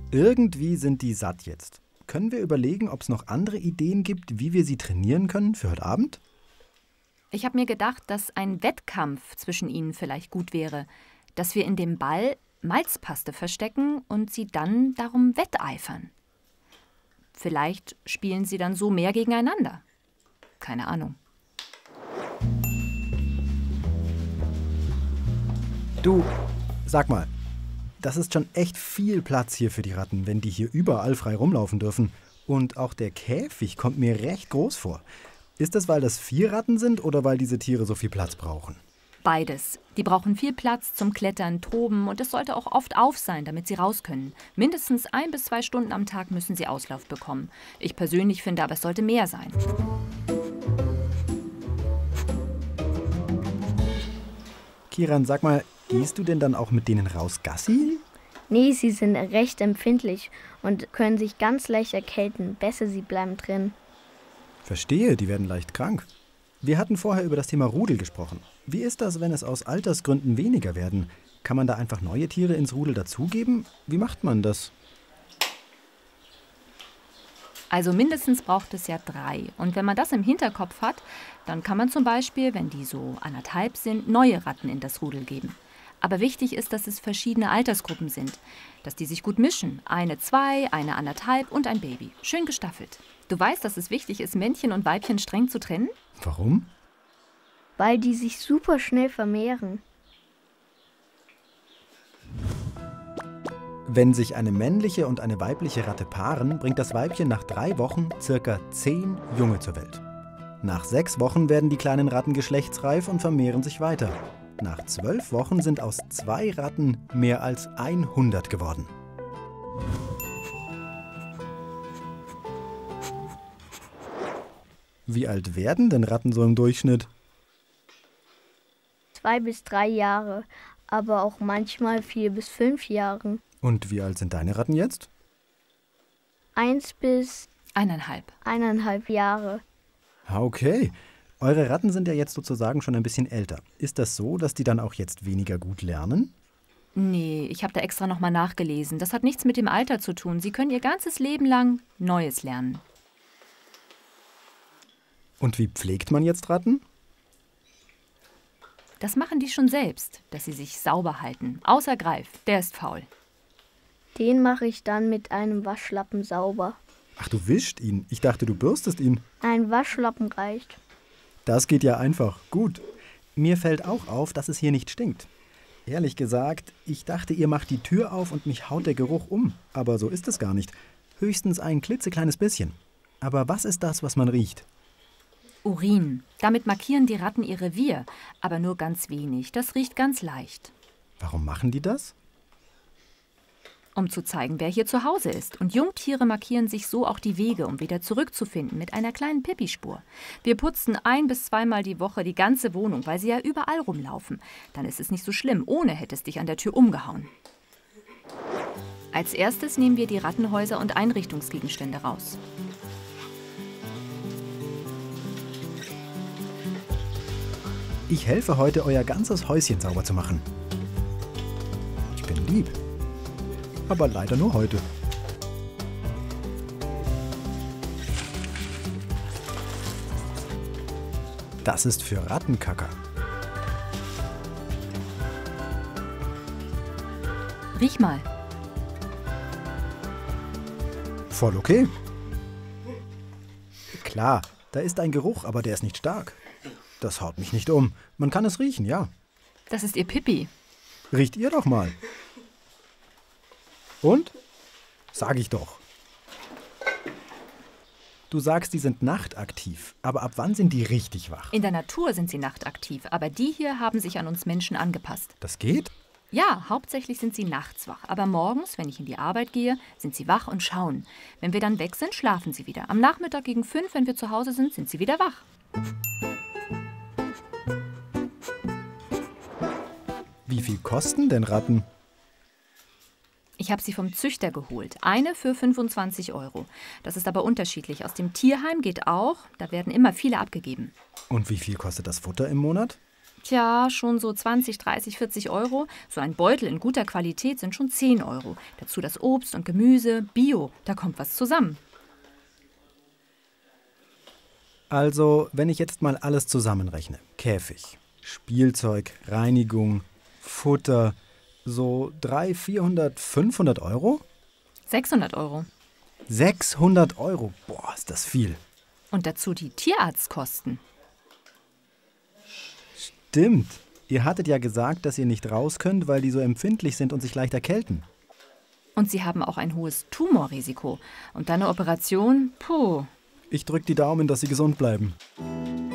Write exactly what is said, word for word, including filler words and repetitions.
Irgendwie sind die satt jetzt. Können wir überlegen, ob es noch andere Ideen gibt, wie wir sie trainieren können für heute Abend? Ich habe mir gedacht, dass ein Wettkampf zwischen ihnen vielleicht gut wäre. Dass wir in dem Ball Malzpaste verstecken und sie dann darum wetteifern. Vielleicht spielen sie dann so mehr gegeneinander. Keine Ahnung. Du, sag mal, das ist schon echt viel Platz hier für die Ratten, wenn die hier überall frei rumlaufen dürfen. Und auch der Käfig kommt mir recht groß vor. Ist das, weil das vier Ratten sind oder weil diese Tiere so viel Platz brauchen? Beides. Die brauchen viel Platz zum Klettern, Toben und es sollte auch oft auf sein, damit sie raus können. Mindestens ein bis zwei Stunden am Tag müssen sie Auslauf bekommen. Ich persönlich finde aber, es sollte mehr sein. Kiran, sag mal, gehst du denn dann auch mit denen raus Gassi? Nee, sie sind recht empfindlich und können sich ganz leicht erkälten. Besser, sie bleiben drin. Verstehe, die werden leicht krank. Wir hatten vorher über das Thema Rudel gesprochen. Wie ist das, wenn es aus Altersgründen weniger werden? Kann man da einfach neue Tiere ins Rudel dazugeben? Wie macht man das? Also mindestens braucht es ja drei. Und wenn man das im Hinterkopf hat, dann kann man zum Beispiel, wenn die so anderthalb sind, neue Ratten in das Rudel geben. Aber wichtig ist, dass es verschiedene Altersgruppen sind. Dass die sich gut mischen. Eine zwei, eine anderthalb und ein Baby. Schön gestaffelt. Du weißt, dass es wichtig ist, Männchen und Weibchen streng zu trennen? Warum? Weil die sich super schnell vermehren. Wenn sich eine männliche und eine weibliche Ratte paaren, bringt das Weibchen nach drei Wochen circa zehn Junge zur Welt. Nach sechs Wochen werden die kleinen Ratten geschlechtsreif und vermehren sich weiter. Nach zwölf Wochen sind aus zwei Ratten mehr als hundert geworden. Wie alt werden denn Ratten so im Durchschnitt? Zwei bis drei Jahre, aber auch manchmal vier bis fünf Jahre. Und wie alt sind deine Ratten jetzt? Eins bis Eineinhalb. eineinhalb Jahre. Okay. Eure Ratten sind ja jetzt sozusagen schon ein bisschen älter. Ist das so, dass die dann auch jetzt weniger gut lernen? Nee, ich habe da extra nochmal nachgelesen. Das hat nichts mit dem Alter zu tun. Sie können ihr ganzes Leben lang Neues lernen. Und wie pflegt man jetzt Ratten? Das machen die schon selbst, dass sie sich sauber halten. Außer Greif, der ist faul. Den mache ich dann mit einem Waschlappen sauber. Ach, du wischst ihn. Ich dachte, du bürstest ihn. Ein Waschlappen reicht. Das geht ja einfach. Gut. Mir fällt auch auf, dass es hier nicht stinkt. Ehrlich gesagt, ich dachte, ihr macht die Tür auf und mich haut der Geruch um. Aber so ist es gar nicht. Höchstens ein klitzekleines bisschen. Aber was ist das, was man riecht? Urin. Damit markieren die Ratten ihr Revier. Aber nur ganz wenig. Das riecht ganz leicht. Warum machen die das? Um zu zeigen, wer hier zu Hause ist. Und Jungtiere markieren sich so auch die Wege, um wieder zurückzufinden mit einer kleinen Pipi-Spur. Wir putzen ein- bis zweimal die Woche die ganze Wohnung, weil sie ja überall rumlaufen. Dann ist es nicht so schlimm. Ohne hätte es dich an der Tür umgehauen. Als erstes nehmen wir die Rattenhäuser und Einrichtungsgegenstände raus. Ich helfe heute, euer ganzes Häuschen sauber zu machen. Ich bin lieb. Aber leider nur heute. Das ist für Rattenkacker. Riech mal. Voll okay. Klar, da ist ein Geruch, aber der ist nicht stark. Das haut mich nicht um. Man kann es riechen, ja. Das ist ihr Pipi. Riecht ihr doch mal. Und? Sag ich doch. Du sagst, die sind nachtaktiv. Aber ab wann sind die richtig wach? In der Natur sind sie nachtaktiv, aber die hier haben sich an uns Menschen angepasst. Das geht? Ja, hauptsächlich sind sie nachts wach. Aber morgens, wenn ich in die Arbeit gehe, sind sie wach und schauen. Wenn wir dann weg sind, schlafen sie wieder. Am Nachmittag gegen fünf, wenn wir zu Hause sind, sind sie wieder wach. Wie viel kosten denn Ratten? Ich habe sie vom Züchter geholt. Eine für fünfundzwanzig Euro. Das ist aber unterschiedlich. Aus dem Tierheim geht auch. Da werden immer viele abgegeben. Und wie viel kostet das Futter im Monat? Tja, schon so zwanzig, dreißig, vierzig Euro. So ein Beutel in guter Qualität sind schon zehn Euro. Dazu das Obst und Gemüse, Bio, da kommt was zusammen. Also, wenn ich jetzt mal alles zusammenrechne. Käfig, Spielzeug, Reinigung, Futter, so dreihundert, vierhundert, fünfhundert Euro? sechshundert Euro. sechshundert Euro, boah, ist das viel. Und dazu die Tierarztkosten. Stimmt. Ihr hattet ja gesagt, dass ihr nicht raus könnt, weil die so empfindlich sind und sich leicht erkälten. Und sie haben auch ein hohes Tumorrisiko. Und dann eine Operation, puh. Ich drück die Daumen, dass sie gesund bleiben.